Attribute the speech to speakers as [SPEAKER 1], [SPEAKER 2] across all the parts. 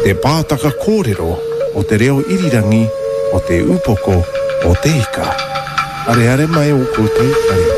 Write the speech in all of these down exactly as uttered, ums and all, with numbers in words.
[SPEAKER 1] te pātaka kōrero o te reo irirangi o te upoko o te ika. Are are mai o koutou kare.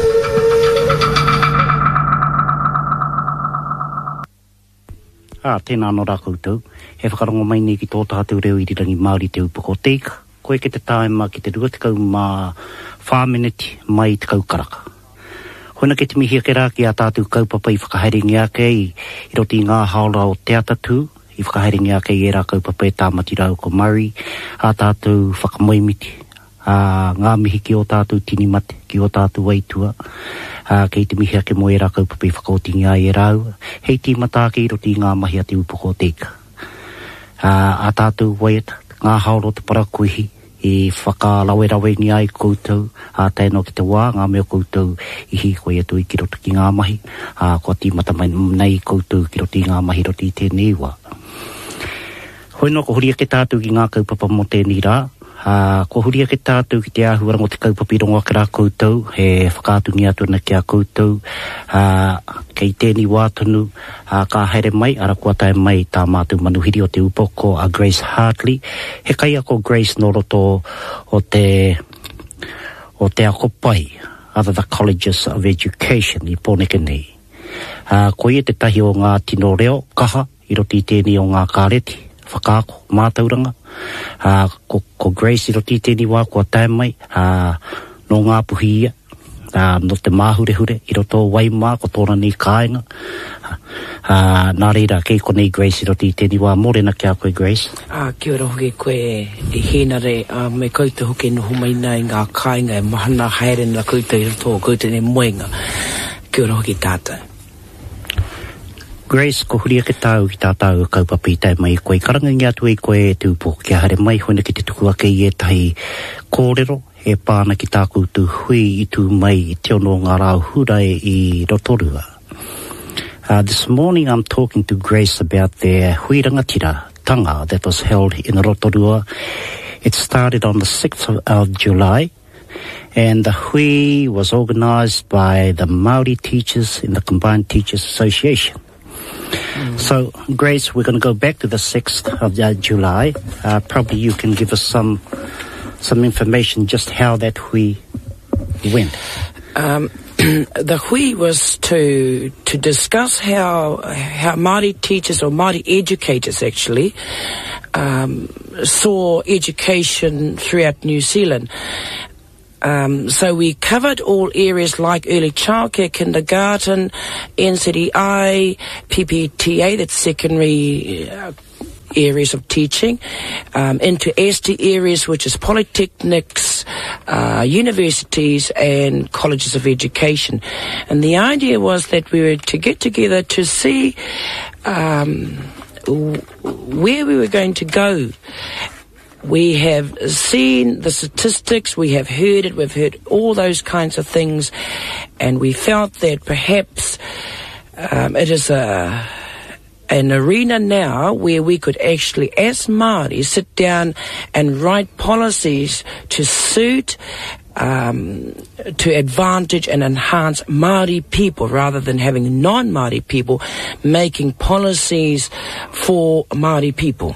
[SPEAKER 2] Ah, tēnā no rā koutou. He whakarongo mai nei ki tō tātou reo irirangi Māori te upoko o te ika. Koe ke te tāema ki te ruatikau mā whāmeneti mai te kaukaraka. Hoina ke te mihia ke rā ki a tātou kaupapa i whakaharingi ake i, i roti ngā haora o te atatū, i whakaharingi ake i e rā kaupapa e tāmati rau ko Murray, a tātou whakamoimiti, a ngā mihi ki o tātou tini mate, ki o tātou waitua, a kei te mihia ke mo e rā kaupapa i whakaotingi a e rau, hei tīmata ke i roti ngā mahi a te upoko o te ika. A, a tātou waiata, ngā haora o te parakuihi, i whakalawe-rawe ni ai koutou, a tēnō ki te wā, ngā mea koutou i hi koe atu i ki roto ki ngā mahi, a kua tīmata mai nei koutou ki roti ngā mahi roti i tēnei wā. Hoi no ko huria ke tātou ki ngā kaupapa mo tēnei rā, a ko huria ke tātou ki te āhuarango te kaupapa i rongo ake rā koutou, he whakātungi atu na ki a koutou, a kei tēnei wā tonu, a ka haere mai, ara kua tae mai tā mātou manuhiri o te upoko a Grace Hartley. He kai ako Grace no roto o te, o te ako pai, other the Colleges of Education i Pōneke nei. A ko i te tahi o ngā tino reo, kaha, i roti tēnei o ngā kāreti, whakaako, mātauranga. A ko, ko Grace i roti tēnei wā kua tae mai, a no ngā puhi ia. Uh, no te māhurehure, i roto waimā, ko tōna nei kāinga. Uh, nā reira, kei konei Grace i roti i tēni wā, mōrena kia koe Grace.
[SPEAKER 3] Ah, kia ora hoki koe i hēna re, uh, me koutou hoki no humaina i ngā kāinga, e mahana haere na koutou i roto, koutou nei moenga. Kia ora hoki tātou.
[SPEAKER 2] Grace, ko huria ke tāu ki tātou kaupapa i tai mai koe. Karangangi atu i koe tūpo kia hare mai, hoina ki te tuku ake i e tahi kōrero, e pāna ki tā koutou hui i tū mai i te ono ngā rau hurai i Rotorua. Uh, this morning I'm talking to Grace about their hui rangatira tanga that was held in Rotorua. It started on the sixth of, of July, and the hui was organised by the Māori teachers in the Combined Teachers Association. Mm. So, Grace, we're going to go back to the sixth of uh, July. Uh, probably you can give us some some information just how that hui went.
[SPEAKER 3] Um, the hui was to to discuss how how Māori teachers or Māori educators actually um, saw education throughout New Zealand. Um, so we covered all areas like early childcare, kindergarten, N Z E I, P P T A, that's secondary uh, areas of teaching, um, into S T areas, which is polytechnics, uh, universities and colleges of education. And the idea was that we were to get together to see um, w- where we were going to go. We have seen the statistics, we have heard it, we've heard all those kinds of things, and we felt that perhaps um, it is a an arena now where we could actually, as Māori, sit down and write policies to suit, um, to advantage and enhance Māori people rather than having non-Māori people making policies for Māori people.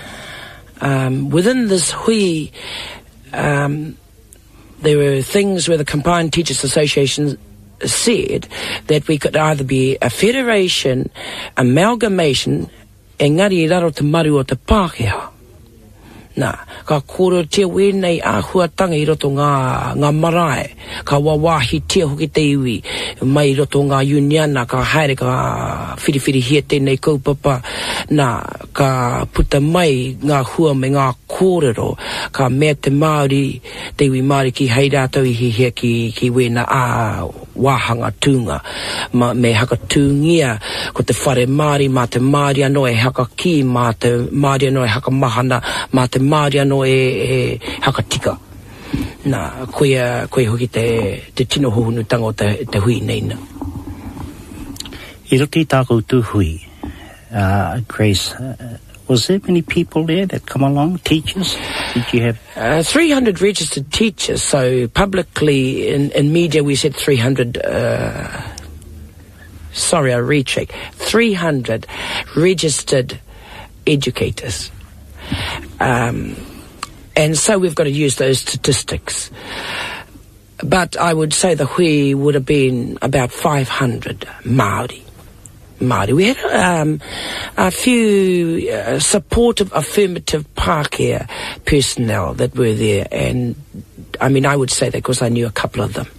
[SPEAKER 3] Um, within this hui, um, there were things where the Combined Teachers Association said that we could either be a federation, amalgamation, engari i raro te maru o te Pākehā. Nā, ka kōrero te wēnei āhuatanga i roto ngā, ngā marae, ka wawāhi tia hoki te iwi, mai i roto ngā uniana, ka haere ka whiriwhiri hia tēnei kaupapa, nā, ka puta mai ngā hua me ngā kōrero, ka mea te Māori, te iwi Māori ki hei rātou i hihia ki, ki wēna ā wāhanga tūnga, ma, me haka tūngia, ko te whare Māori, mā te Māori anō e haka ki, mā te Māori anō e haka mahana, mā te Māori anō e, e haka tika. Nā, koe, koe hoki te, te tino hohunutanga o te, te hui neina.
[SPEAKER 2] I roti tākou tū hui, uh, Grace, uh, was there many people there that come along, teachers? Did you have?
[SPEAKER 3] Uh, three hundred registered teachers, so publicly in, in media we said three hundred, uh, sorry, I recheck, three hundred registered educators. Um, and so we've got to use those statistics. But I would say the hui would have been about five hundred Māori. Māori. We had um, a few uh, supportive, affirmative Pākehā personnel that were there, and I mean, I would say that because I knew a couple of them.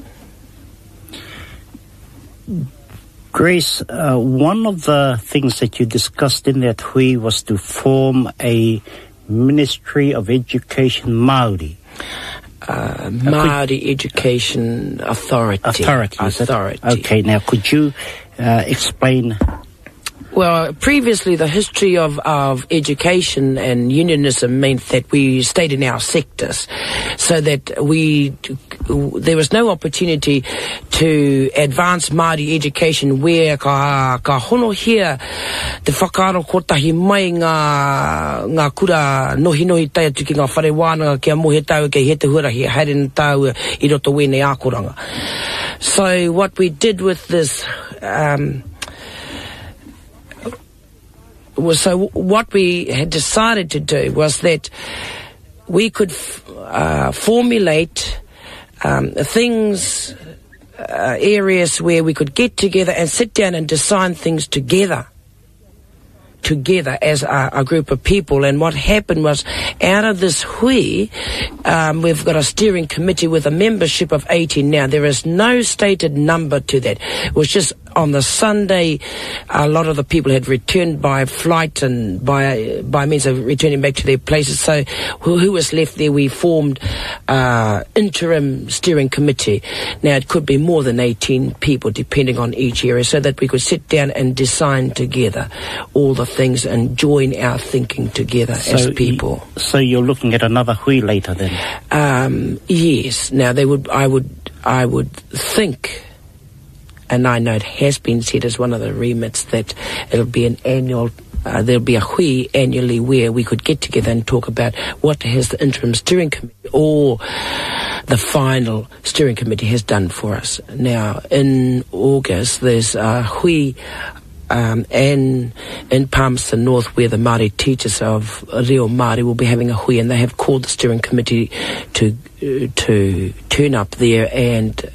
[SPEAKER 2] Grace, uh, one of the things that you discussed in that hui was to form a Ministry of Education Māori.
[SPEAKER 3] Uh, Māori uh, Education Authority.
[SPEAKER 2] Authority.
[SPEAKER 3] Authority.
[SPEAKER 2] Okay, now could you uh, explain?
[SPEAKER 3] Well, previously the history of, of education and unionism meant that we stayed in our sectors, so that we there was no opportunity to advance Māori education where ka, ka hono hia te whakaaro kotahi mai ngā, ngā kura nohi nohi tai atu ki ngā whare wānanga kia mohe tau kei he te huarahi haere na tau I roto wēnei ākoranga. So what we did with this um, was, so what we had decided to do was that we could f- uh, formulate um, things, uh, areas where we could get together and sit down and design things together. together as a, a group of people. And what happened was, out of this hui, um, we've got a steering committee with a membership of eighteen now. There is no stated number to that. It was just on the Sunday, a lot of the people had returned by flight and by by means of returning back to their places. So who, who was left there, we formed uh, interim steering committee. Now it could be more than eighteen people depending on each area, so that we could sit down and design together all the things and join our thinking together so as people.
[SPEAKER 2] Y- so you're looking at another hui later then?
[SPEAKER 3] Um, yes. Now they would, I would, I would think, and I know it has been said as one of the remits, that it'll be an annual, uh, there'll be a hui annually where we could get together and talk about what has the interim steering committee or the final steering committee has done for us. Now, in August, there's a hui um, and in Palmerston North, where the Māori teachers of Reo Māori will be having a hui, and they have called the steering committee to uh, to turn up there and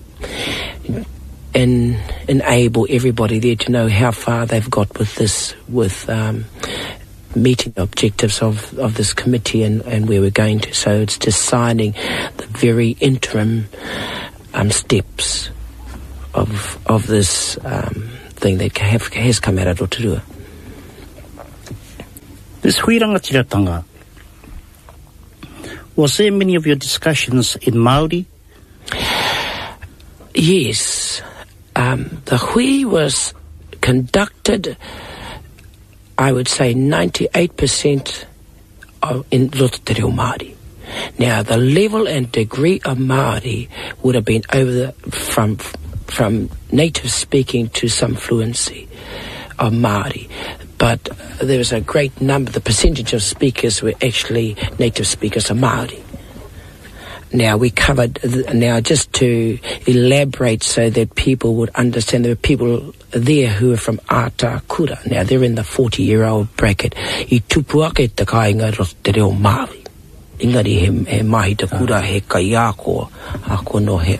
[SPEAKER 3] and enable everybody there to know how far they've got with this, with um, meeting the objectives of, of this committee and, and where we're going to. So it's deciding the very interim um, steps of of this um, thing that have, has come out of Rotorua.
[SPEAKER 2] This hui rangatiratanga, was there many of your discussions in Māori?
[SPEAKER 3] Yes. Um, the hui was conducted, I would say, ninety-eight percent of, in Roto Te Reo Māori. Now, the level and degree of Māori would have been over the, from from native speaking to some fluency of Māori. But there was a great number, the percentage of speakers were actually native speakers of Māori. Now, we covered, now just to elaborate so that people would understand, there were people there who are from Atakura. Now, they're in the forty-year-old bracket. I tupuake te kāinga Roto Te Reo Māori. Ingari he, he mahi te kura he kai ako, ako no he.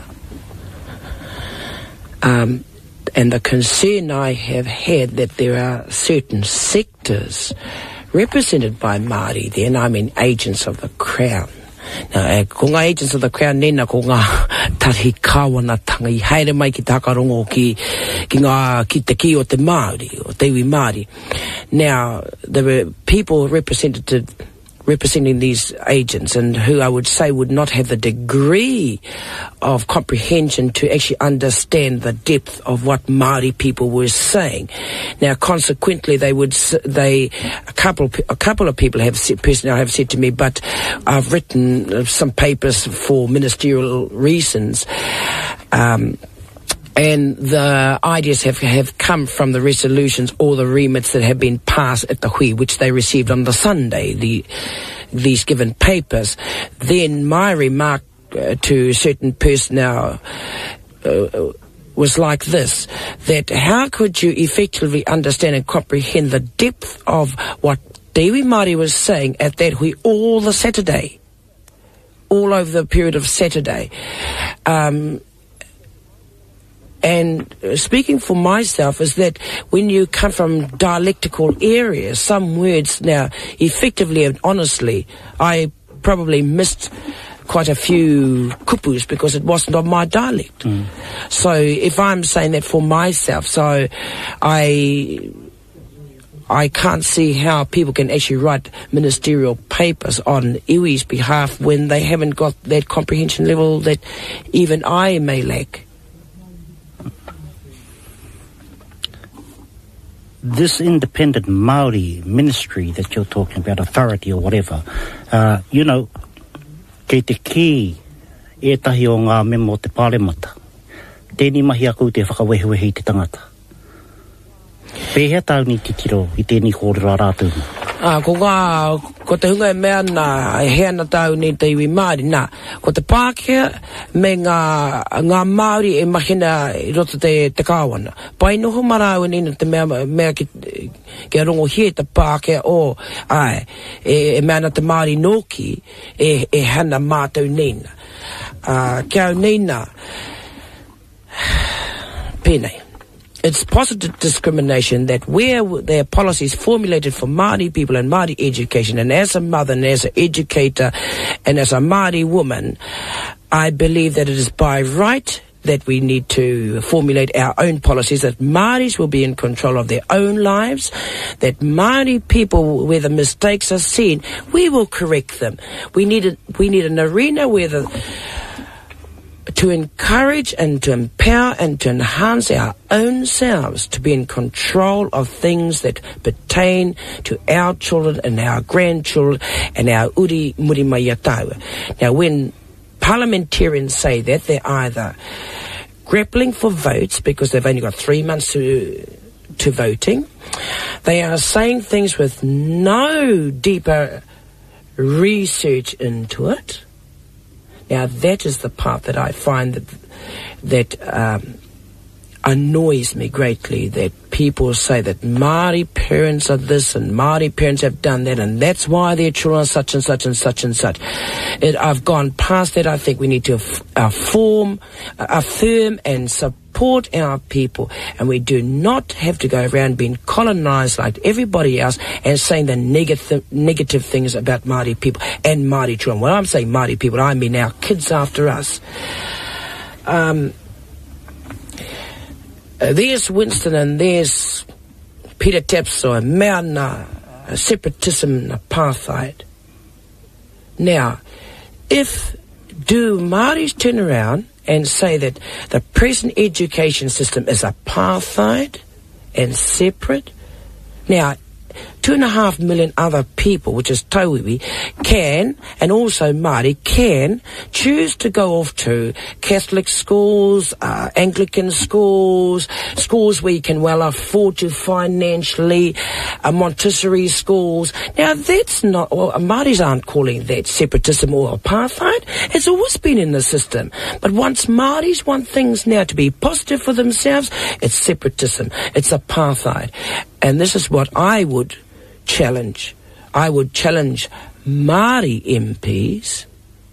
[SPEAKER 3] Um, and the concern I have had that there are certain sectors represented by Māori there, and I mean agents of the Crown. Now, ko ngā agents of the Crown, nena ko ngā tari kāwanatanga I haere mai ki takarongo ki, ki ngā, ki te ki o te Māori, o te iwi Māori. Now, there were people represented representing these agents, and who I would say would not have the degree of comprehension to actually understand the depth of what Māori people were saying. Now, consequently, they would they a couple a couple of people have said, personally have said to me, but I've written some papers for ministerial reasons. Um, And the ideas have, have come from the resolutions or the remits that have been passed at the hui, which they received on the Sunday, the, these given papers. Then my remark uh, to certain personnel uh, was like this, that how could you effectively understand and comprehend the depth of what Te Iwi Māori was saying at that hui all the Saturday, all over the period of Saturday. Um, and speaking for myself is that when you come from dialectical areas, some words now, effectively and honestly, I probably missed quite a few kupus because it wasn't on my dialect. Mm. So if I'm saying that for myself, so I I can't see how people can actually write ministerial papers on iwi's behalf when they haven't got that comprehension level that even I may lack.
[SPEAKER 2] This independent Māori ministry that you're talking about, authority or whatever, uh, you know, kei te ki e tahi o ngā memo o te pāremata. Tēnei mahi aku te whakawehiwehi te tangata. Pēhea tāu ni titiro i tēnei kōrera rātou.
[SPEAKER 3] Ah, ko ngā, ko te hunga e mea nā, e hea na tāu ni te iwi Māori, nā. Ko te Pākehā, me ngā, ngā Māori e mahina i roto te, te kāwana. Pai noho marau nina te mea, mea ki, ki a rongo hie te Pākehā o, ai, e, e mea na te Māori Nōki, e, e hana mātou nina. Uh, kia au nina, pēnei. It's positive discrimination that where there are policies formulated for Māori people and Māori education, and as a mother and as an educator and as a Māori woman, I believe that it is by right that we need to formulate our own policies, that Māoris will be in control of their own lives, that Māori people, where the mistakes are seen, we will correct them. We need a, we need an arena where the to encourage and to empower and to enhance our own selves to be in control of things that pertain to our children and our grandchildren and our uri muri mai ataua. Now, when parliamentarians say that, they're either grappling for votes because they've only got three months to to voting. They are saying things with no deeper research into it. Now, that is the part that I find that that um, annoys me greatly, that people say that Māori parents are this and Māori parents have done that and that's why their children are such and such and such and such. It, I've gone past that. I think we need to f- uh, form, uh, affirm and support our people, and we do not have to go around being colonised like everybody else and saying the negative negative things about Māori people and Māori children. When I'm saying Māori people, I mean our kids after us. Um, uh, there's Winston and there's Peter Tapso and Mauna, uh, separatism and apartheid. Now, if do Māoris turn around and say that the present education system is apartheid and separate? Now, two and a half million other people, which is Tauiwi, can, and also Māori, can choose to go off to Catholic schools, uh, Anglican schools, schools where you can well afford to financially, uh, Montessori schools. Now, that's not, well, Māoris aren't calling that separatism or apartheid. It's always been in the system. But once Māoris want things now to be positive for themselves, it's separatism, it's apartheid. And this is what I would challenge. I would challenge Māori M Ps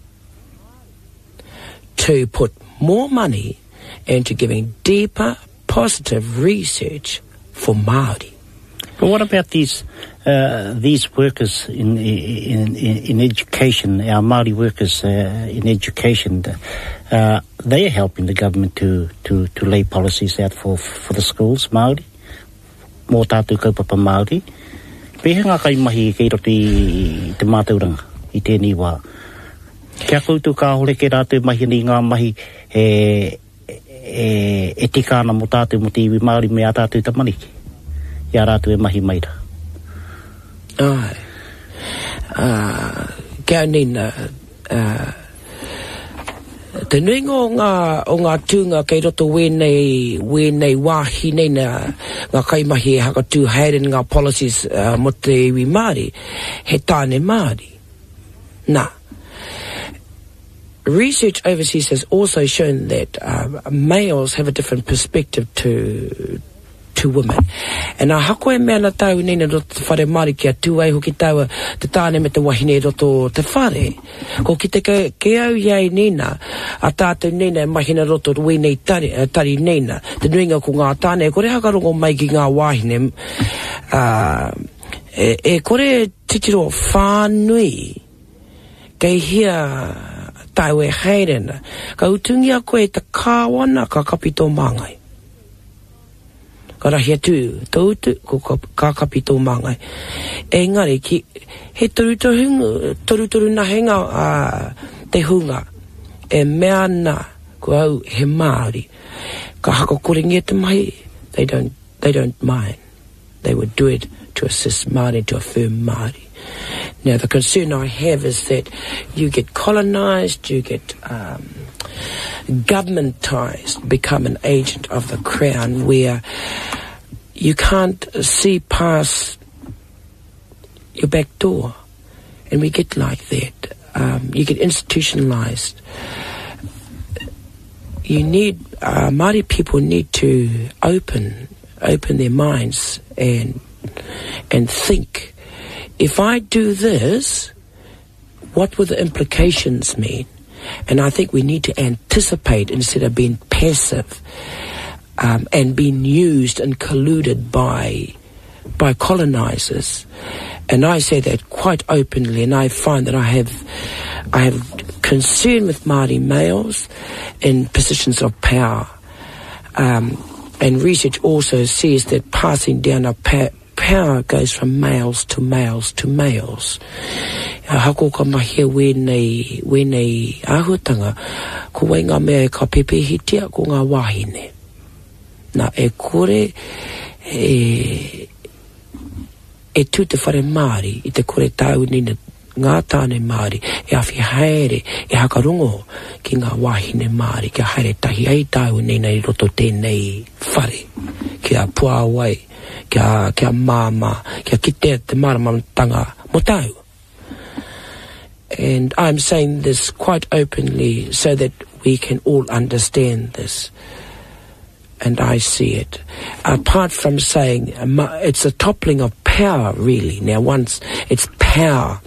[SPEAKER 3] to put more money into giving deeper, positive research for Māori.
[SPEAKER 2] But what about these uh, these workers in, in in in education? Our Māori workers uh, in education, uh, they are helping the government to, to, to lay policies out for for the schools, Māori. Mō tātou kaupapa Māori. Pēhe ngā kai mahi kei roti te mātauranga i tēnei wā. Kia koutou ka hore ke rātou mahi ni ngā mahi e, e, e tikāna mō tātou mō te iwi Māori me a tātou tamariki. Ia rātou e mahi maira.
[SPEAKER 3] Ai. Uh, kia nina, uh, te nuinga o ngā, o ngā tūnga kei roto wēnei, wēnei wāhi nei na ngā kaimahi e haka tū heiren ngā policies uh, mo te iwi Māori, he tāne Māori. Nā, research overseas has also shown that uh, males have a different perspective to to women. And a hako e mea na tau nina roto te whare Māori kia tūai hoki tau te tāne me te wahine roto te whare. Ko ki te ke, ke au iai nina, a tātou nina e mahina roto ui nei tari, uh, tari nina, te nuinga ko ngā tāne, kore hakarongo mai ki ngā wahine, uh, e, e kore titiro whānui, kei hia tau e heirena, ka utungi a koe te kāwana ka kapito māngai. Ka rahi atu, tautu, ko ka kapito māngai. Engari, ki, he toru toru, toru toru na henga uh, te hunga, e mea na, ko au he Māori. Ka hako koringia te mai, they don't, they don't mind. They would do it to assist Māori, to affirm Māori. Now, the concern I have is that you get colonised, you get um, governmentised, become an agent of the Crown, where you can't see past your back door. And we get like that. Um, you get institutionalised. You need, uh, Māori people need to open, open their minds and and think, if I do this, what will the implications mean? And I think we need to anticipate instead of being passive um, and being used and colluded by by colonizers. And I say that quite openly, and I find that I have I have concern with Māori males in positions of power. Um, and research also says that passing down of pa- power goes from males to males to males. Uh, hako ka mahia wenei, wenei ahutanga, ko wei ngā mea e ka pepehitia ko ngā wahine. Nā e kore e, e tū te whare Māori, i te kore tau nina ngā tāne Māori, e awhi haere, e hakarongo ki ngā wahine Māori, kia haere tahi ai tau nina i roto tēnei whare, kia puawai, kia, kia māma, kia kitea te maramamtanga mo tau. And I'm saying this quite openly so that we can all understand this. And I see it. Apart from saying uh, it's a toppling of power, really. Now, once it's power,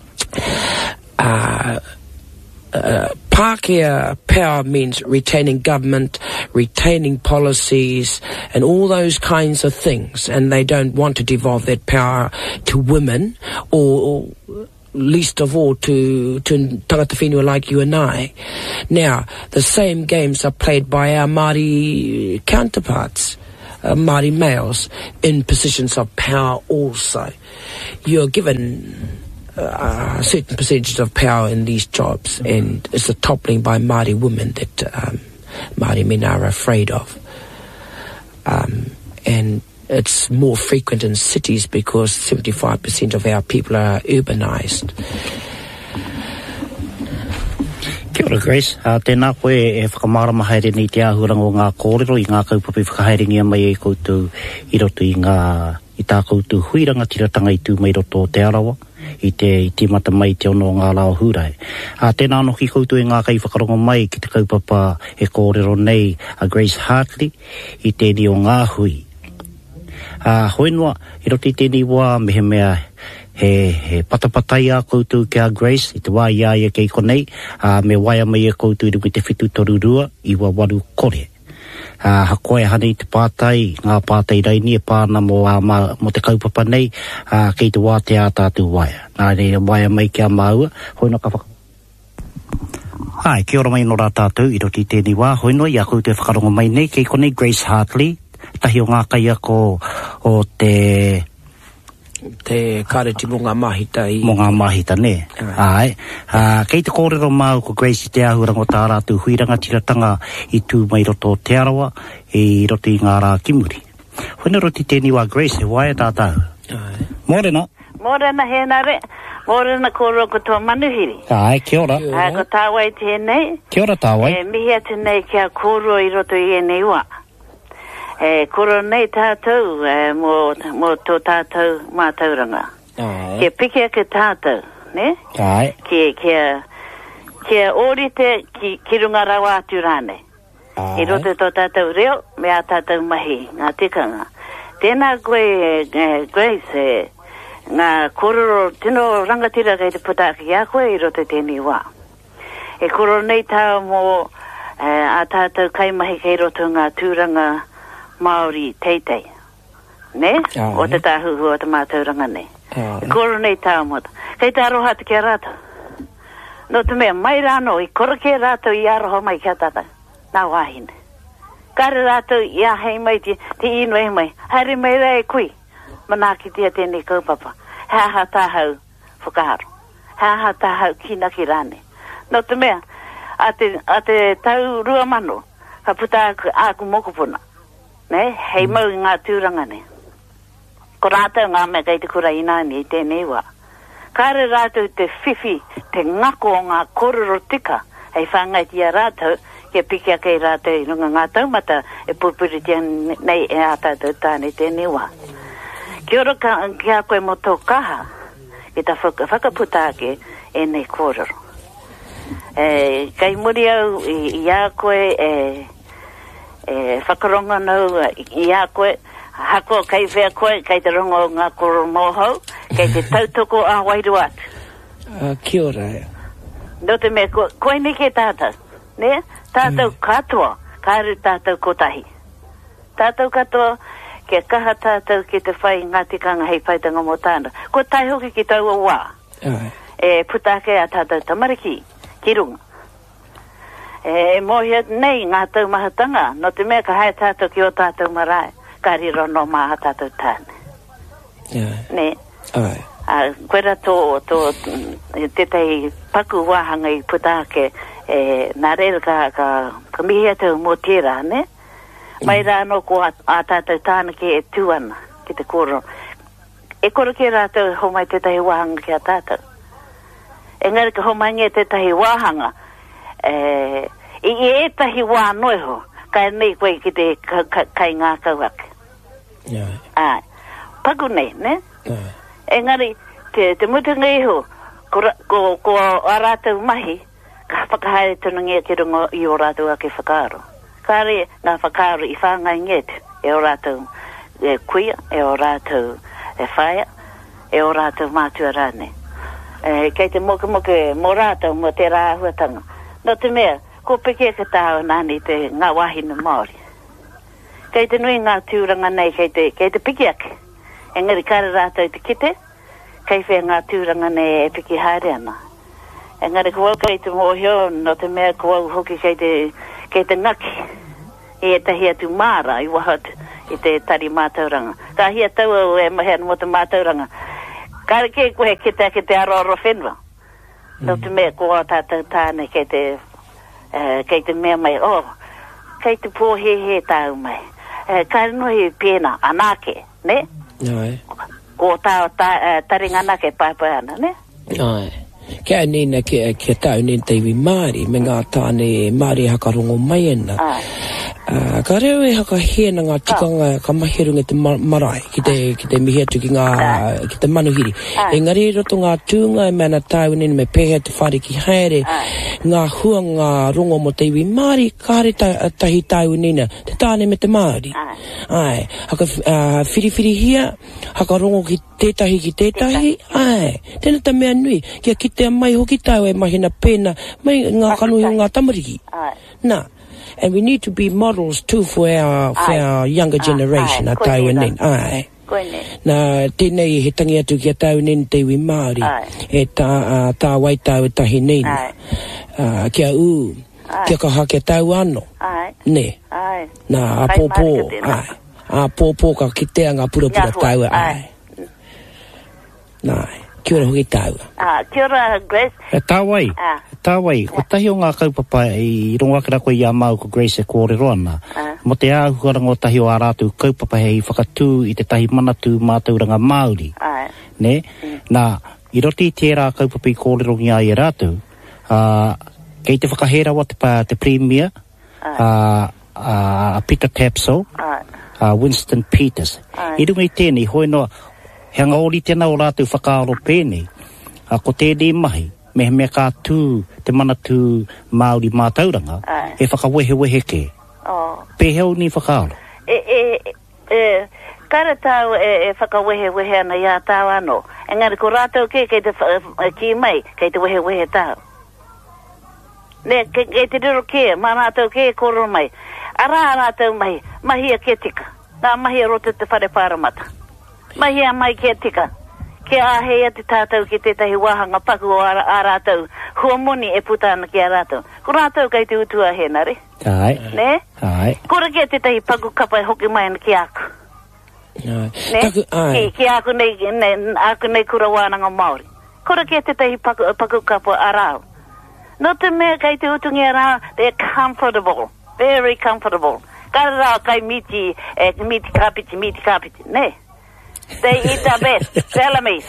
[SPEAKER 3] uh, uh, Pākehā power means retaining government, retaining policies, and all those kinds of things. And they don't want to devolve that power to women, or, or least of all to, to tangata whenua like you and I. Now, the same games are played by our Māori counterparts, uh, Māori males, in positions of power also. You're given uh, a certain percentage of power in these jobs, and it's the toppling by Māori women that um, Māori men are afraid of. Um, and it's more frequent in cities because seventy-five percent of our people are urbanised.
[SPEAKER 2] Kia ora, Grace. Uh, tēnā koe e whakamārama haere ni te āhurango ngā kōrero i ngā kaupapa whakahaerengia mai e koutou i roto i ngā i tā koutou huiranga tiratanga i tū mai roto te arawa i te i te mata mai te ono ngā lao hurai. Uh, tēnā no ki koutou e ngā kai whakarongo mai ki te kaupapa e kōrero nei a Grace Hartley i tēni o ngā hui. Uh, hoenua, i roti tēnei wā mehe mea he, he patapatai a koutou kia Grace i te wā ia ia kei konei, uh, me waia mai a koutou i rungi te whitu toru rua i wa waru kore. Uh, hakoe hane i te pātai, ngā pātai raini e pāna mo, uh, ma, mo te kaupapa nei, uh, kei te wā te ātātu waia. Nā rei waia mai kia māua, hoenua ka whaka. Hai, kia ora mai no rā tātou i roti tēnei wā, hoenua i a koutou e whakarongo mai nei, kei konei Grace Hartley, tahi o ngā kai ako o te
[SPEAKER 3] te kareti mo ngā mahita i
[SPEAKER 2] mo ngā mahita ne ai uh, kei te kōrero māu ko Grace te āhurango tā rātu huiranga tiratanga i tū mai roto te arawa i roto i ngā rā kimuri. Hone roti tēni wā Grace e wae tātau Morena
[SPEAKER 4] Morena he nare Morena kōrero ko tō manuhiri
[SPEAKER 2] ai kia ora
[SPEAKER 4] ai ko tāwai tēnei
[SPEAKER 2] kia ora tāwai
[SPEAKER 4] e mihia tēnei kia kōrero i roto i e nei wā. E koro nei tātou, e, mō, mō tō tātou mātauranga. Kia piki ake tātou, ne?
[SPEAKER 2] Ai.
[SPEAKER 4] Kia, kia, Kia orite ki, ki runga rawa atu rāne. I roto tō tātou reo, me a tātou mahi, ngā tikanga. Tēnā koe, eh, Grace, eh, ngā kororo, tino rangatira kei te putaki a koe i roto tēni wā. E kororo nei tāo mō eh, a tātou kaimahi kei roto ngā tūranga Māori teitei. Ne?
[SPEAKER 3] Ah,
[SPEAKER 4] o te tāhuhu o te mātauranga ne.
[SPEAKER 3] Ah,
[SPEAKER 4] E kororo nei tāo mō. Kei tā roha te kia rātou. No te mea, mai rāno, i korake rātou i aroho mai kia tata. Nā wāhine. Kare rātou i ahei mai te, te ino e mai. Haere mai rei kui. Manaki tia tēnei kaupapa. Hāha tāhau whakaharo. Hāha tāhau kinaki rāne. No te mea, a te, a te tau rua mano, ka puta aku, aku mokopuna. Ne? Hei mau i ngā tūranga ne. Ko rātou ngā mea kei te kura inani i tēnei wā. Kare rātou te whiwhi, te ngako o ngā kororo tika, hei whāngai tia rātou, kia pikia kei rātou i runga ngā taumata, e pupuri tia nei e a tātou tāne tēnei wā. Kia ora ka, kia koe mo tō kaha, ki ta whaka, whakaputake e nei kororo. E, kai muri au i, i a koe e, e whakaronga nau i a koe, hako kai whea koe, kai te rongo ngā kororo mōhau, kai te tautoko a wairu atu.
[SPEAKER 3] uh, kia ora.
[SPEAKER 4] No te mea, ko, koe ni ke tātou, ne? Tātou mm. katoa, kāre tātou kotahi. Tātou katoa, kia kaha tātou ki te whai ngā tikanga hei whaitanga mō tāna. Ko tai hoki ki tau o wā.
[SPEAKER 3] Ai.
[SPEAKER 4] E putake a tātou tamariki, ki runga. E mohia nei ngā tau mahatanga, no te mea ka hai tātou ki o tātou marae, kāri rono maha tātou tāne.
[SPEAKER 3] Ai.
[SPEAKER 4] Ne?
[SPEAKER 3] Ai.
[SPEAKER 4] A koera tō, tō, te tei paku wāhanga i putake, e, nā reira ka, ka, ka mihi atau mō tērā, ne? Mai rā no ko a, a tātou tāna ki e tuana, ki te koro. E koro ki rātou homai te tahi wāhanga ki a tātou. Engari ka homai nge te tahi wāhanga, e, i e tahi wā noiho, kai nei koe ki te ka, ka, kai ngā kauake.
[SPEAKER 3] Ai.
[SPEAKER 4] Ai. Paku nei, ne?
[SPEAKER 3] Ai.
[SPEAKER 4] Engari, te, te mutunga iho, ko, ko, ko a rātou mahi, ka whakahaere tunu ngia ki rungo i o rātou ake whakaaro. Kāre ngā whakaaro i whāngai nget, e o rātou e kuia, e o rātou e whaia, e o rātou mātua rāne. E, kei te moke moke mō rātou mo te rā huatanga. No te mea, ko peke ka tāo nāni te ngā wahine Māori. Kei te nui ngā tūranga nei, kei te, kei te piki ake. Engari kāre rātou te kite, kei whea ngā tūranga nei e piki haere ana. Engari kua kei te mōhio, no te mea kua hoki kei te, kei te ngaki. I e tahi atu māra i wahat i te tari mātauranga. Ka hia tau au e mahea mo te mātauranga. Kāre kei koe kite ki te aroro whenua. No te mea kua tātou tāne kei te, uh, kei te mea mai, oh, kei te pōhehe tāu mai. Uh, kāre nohi pēna, anake, ne?
[SPEAKER 3] Ai.
[SPEAKER 4] Ko tāo tā, uh, taringa nake pāpai ana, ne?
[SPEAKER 3] Ai. Kia nina kia, kia tau nina teiwi Māori, me ngā tāne Māori hakarongo mai ana.
[SPEAKER 4] Ai.
[SPEAKER 3] Uh, ka reo e haka hena ngā tikanga ka mahirunga te ma marae, ki te, ki te mihi atu ki ngā, ki te manuhiri.
[SPEAKER 4] Ai.
[SPEAKER 3] Engari roto ngā tūnga e mana tau nina me pehe te whare ki haere, ngā hua ngā rongo mo teiwi Māori, kāre ta, tahi tau nina, te tāne me te Māori.
[SPEAKER 4] Ai.
[SPEAKER 3] Ai. Haka uh, whiriwhiri hia, haka rongo ki tētahi ki tētahi, ai. Tēnā ta mea nui, kia kitea mai hoki tau e mahina pēna, mai ngā kanuhi o ngā tamariki.
[SPEAKER 4] Ai.
[SPEAKER 3] Nā. And we need to be models too for our, for
[SPEAKER 4] Ai.
[SPEAKER 3] our younger generation.
[SPEAKER 4] Ai.
[SPEAKER 3] A tau e nen. Ai.
[SPEAKER 4] Koe ne.
[SPEAKER 3] Nā, tēnei he tangi atu ki a tau nen te iwi Māori.
[SPEAKER 4] Ai.
[SPEAKER 3] E tā, uh, tā waitau e tahi nen.
[SPEAKER 4] Ai.
[SPEAKER 3] Uh, kia u.
[SPEAKER 4] Ai.
[SPEAKER 3] Kia kaha kia tau ano.
[SPEAKER 4] Ai.
[SPEAKER 3] Ne.
[SPEAKER 4] Ai.
[SPEAKER 3] Nā, a
[SPEAKER 4] Kai
[SPEAKER 3] pōpō.
[SPEAKER 4] marika tēnā.
[SPEAKER 3] Ai. A pōpō ka kitea ngā pura pura
[SPEAKER 4] Ngā hua.
[SPEAKER 3] tau.
[SPEAKER 4] Ai.
[SPEAKER 3] Ai. Nā, kia ora hoki tau.
[SPEAKER 4] Ah, kia ora, Grace.
[SPEAKER 2] E tāwai,
[SPEAKER 4] Ah.
[SPEAKER 2] tāwai, ko tahi o ngā kaupapa i rongakera koe i a mau ko Grace e kōrero ana.
[SPEAKER 4] Ah.
[SPEAKER 2] Mo te āhukaranga o tahi o a rātou kaupapa hei whakatū i te tahi manatū mātauranga Māori.
[SPEAKER 4] Ai.
[SPEAKER 2] Ne? Mm. Nā, i roti tērā kaupapa i kōrero ngi a i rātou, uh, kei te whakahera wa te, pa, te Premier, uh, uh, Peter Tapsell,
[SPEAKER 4] Ai.
[SPEAKER 2] uh, Winston Peters.
[SPEAKER 4] Ai.
[SPEAKER 2] I runga i tēnei, hoi noa, he anga ori tēnā o rātou whakaaro pēnei, uh, ko tēnei mahi, me me ka tū, te mana tū Māori mātauranga,
[SPEAKER 4] Ai.
[SPEAKER 2] e whakawehe wehe ke.
[SPEAKER 4] Oh.
[SPEAKER 2] Peheo ni whakaaro.
[SPEAKER 4] E, e, e, kara tau e, e whakawehe wehe ana ia tau ano. Engari ko rātou ke, kei te wha- ki mai, kei te wehe wehe tau. Ne, kei, kei te riro ke, mā rātou ke koro mai. Ara rātou mai, mahia ke tika. Nā mahia roto te whare pāramata. Mahia mai ke tika. Ke āhea te tātou ki tētahi wahanga paku o ara, a rātou. Hua moni e putana ki a rātou. Ko rātou kei te utua he nare.
[SPEAKER 2] Ai.
[SPEAKER 4] Ne?
[SPEAKER 2] Ai.
[SPEAKER 4] Kora ke tētahi paku kapai hoki mai ana ki aku.
[SPEAKER 3] Ai.
[SPEAKER 4] Ne?
[SPEAKER 3] Taku, ai.
[SPEAKER 4] Ki, ki aku nei, nei, aku nei kura wānanga Māori. Kora ke tētahi paku, paku kapa arau. No te mea kei te utungi arau, they're comfortable. Very comfortable. Kara rau kai miti, eh, miti kapiti, miti kapiti. Ne? They eat our best. Salamis.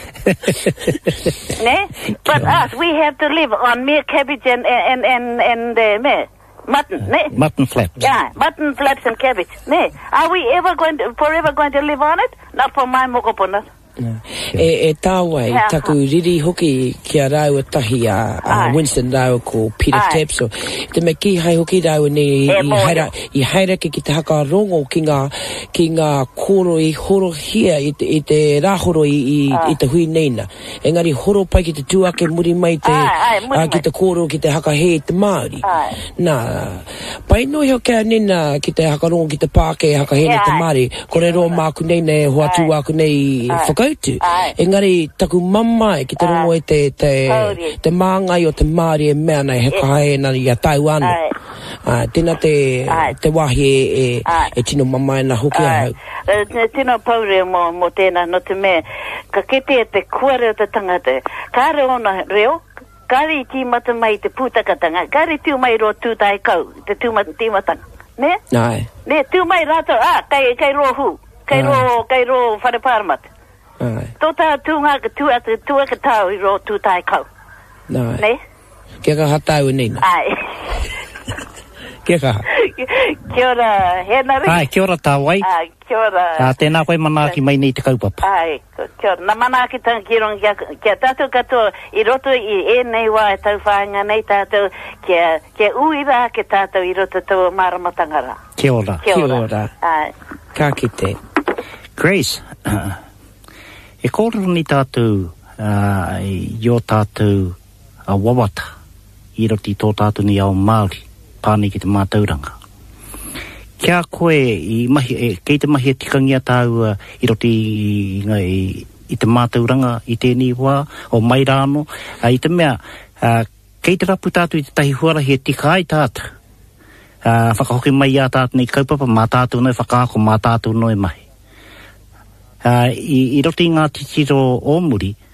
[SPEAKER 4] Ne? But us, we have to live on mere cabbage and, and, and, and, uh, mere mutton. Ne?
[SPEAKER 2] Mutton flaps.
[SPEAKER 4] Yeah, mutton flaps and cabbage. Ne? Are we ever going to, forever going to live on it? Not for my mokopuna.
[SPEAKER 3] E, e tāwai,
[SPEAKER 4] Yeah.
[SPEAKER 3] taku riri hoki ki a rau a tahi a, a
[SPEAKER 4] Ai.
[SPEAKER 3] Winston Rau ko Peter
[SPEAKER 4] Ai.
[SPEAKER 3] Tapso. Te me ki hai hoki rau ni
[SPEAKER 4] E
[SPEAKER 3] i,
[SPEAKER 4] moe.
[SPEAKER 3] haira, i haira ki ki te haka rongo ki ngā, ki ngā koro i horo hia i te, i te rāhoro i, i,
[SPEAKER 4] Ai.
[SPEAKER 3] i te hui neina. Engari horo pai ki te tuake muri mai te,
[SPEAKER 4] Ai, ai, muri
[SPEAKER 3] a, ki
[SPEAKER 4] mai.
[SPEAKER 3] te koro ki te haka he te Māori.
[SPEAKER 4] Ai.
[SPEAKER 3] Nā, pai no heo kia nena ki te haka rongo ki te pāke haka he
[SPEAKER 4] Yeah,
[SPEAKER 3] te
[SPEAKER 4] ai.
[SPEAKER 3] Māori. Kore roa māku nei nei hoa
[SPEAKER 4] Ai.
[SPEAKER 3] tū aku nei
[SPEAKER 4] Ai.
[SPEAKER 3] whakautu.
[SPEAKER 4] Ai.
[SPEAKER 3] Engari, taku mamai ki te
[SPEAKER 4] Ai.
[SPEAKER 3] rongo e te, te,
[SPEAKER 4] Kauri.
[SPEAKER 3] te māngai o te Māori e mea nei he kahae na i a tau anu.
[SPEAKER 4] Ai.
[SPEAKER 3] Uh, tēnā te,
[SPEAKER 4] Ai.
[SPEAKER 3] te wahi e, e,
[SPEAKER 4] Ai.
[SPEAKER 3] e tino mamai na hoki
[SPEAKER 4] Ai.
[SPEAKER 3] ahau.
[SPEAKER 4] Uh, tino paure mo, mo tēnā no te mea. Ka kete e te kuare o te tangata. Kāre ona reo. Kāre i tīmata mai te pūtakatanga. Kāre tū mai ro tūtai kau. Te tūmata tīmatanga. Ne?
[SPEAKER 3] Ai.
[SPEAKER 4] Ne, tū mai rātou. Ah, kai, kai ro hu. Kai
[SPEAKER 3] Ai.
[SPEAKER 4] ro, kai ro whare pārmata.
[SPEAKER 3] Ai.
[SPEAKER 4] Tō tā tūngā ka tū atu, tū aka tau i ro tūtai kau.
[SPEAKER 3] Ai.
[SPEAKER 4] Ne?
[SPEAKER 3] Kia ka hatau nina.
[SPEAKER 4] Ai.
[SPEAKER 3] Kia ka ha.
[SPEAKER 4] Kia ora, henari.
[SPEAKER 2] Ai, kia ora tāwai.
[SPEAKER 4] Ai, kia ora.
[SPEAKER 2] Ah, tēnā koe manaaki mai nei te kaupapa.
[SPEAKER 4] Ai, kia ora. Nā mana ki tanga ki rongi kia, kia tātou katoa i roto i e nei wā e tau whāinga nei tātou kia, kia uira ke tātou i roto tau maramatangara.
[SPEAKER 2] Kia ora.
[SPEAKER 4] Kia ora.
[SPEAKER 3] Kia ora.
[SPEAKER 4] Ai.
[SPEAKER 3] Ka kite.
[SPEAKER 2] Grace, uh, e kōrero ni tātou uh, i o tātou uh, wawata i roti tō tātou ni ao Māori pāne ki te mātauranga. Kia koe i, mahi, e, kei te mahi e tikangia tāu uh, i roti i, i, i te mātauranga i tēnei wā o mai rāno. Uh, I te mea, uh, kei te rapu tātou i te tahi huarahi e tika ai tātou. Uh, whakahoki mai a tātou nei kaupapa mā tātou noi whakaako mā tātou noi mahi. Uh, i, i roti ngā titiro o muri,